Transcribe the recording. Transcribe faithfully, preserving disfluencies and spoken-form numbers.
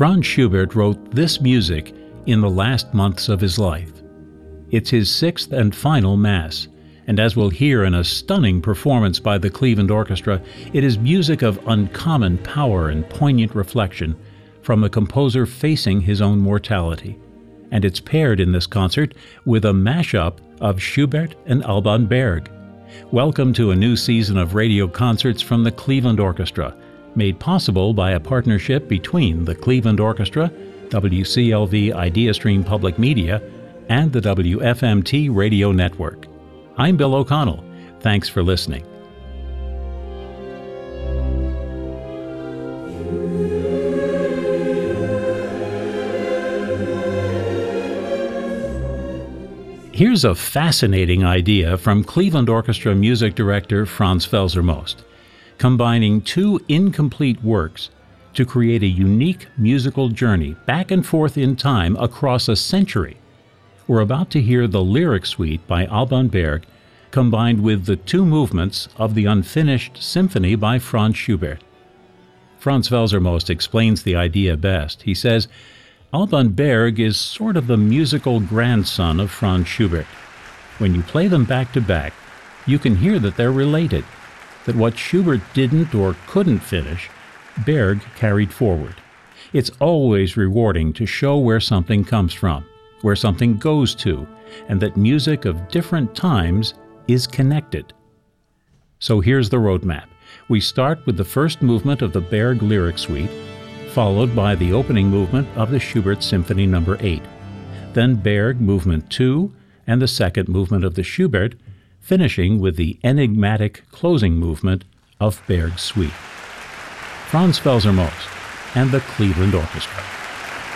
Franz Schubert wrote this music in the last months of his life. It's his sixth and final Mass, and as we'll hear in a stunning performance by the Cleveland Orchestra, it is music of uncommon power and poignant reflection from a composer facing his own mortality. And it's paired in this concert with a mashup of Schubert and Alban Berg. Welcome to a new season of radio concerts from the Cleveland Orchestra, made possible by a partnership between the Cleveland Orchestra, W C L V IdeaStream Public Media, and the W F M T Radio Network. I'm Bill O'Connell. Thanks for listening. Here's a fascinating idea from Cleveland Orchestra music director Franz Felser-Most, combining two incomplete works to create a unique musical journey back and forth in time across a century. We're about to hear the Lyric Suite by Alban Berg combined with the two movements of the unfinished symphony by Franz Schubert. Franz Felser-Most explains the idea best. He says, Alban Berg is sort of the musical grandson of Franz Schubert. When you play them back to back, you can hear that they're related, that what Schubert didn't or couldn't finish, Berg carried forward. It's always rewarding to show where something comes from, where something goes to, and that music of different times is connected. So here's the roadmap. We start with the first movement of the Berg Lyric Suite, followed by the opening movement of the Schubert Symphony Number eight, then Berg Movement two and the second movement of the Schubert, finishing with the enigmatic closing movement of Berg's Suite. Franz Felser-Most and the Cleveland Orchestra.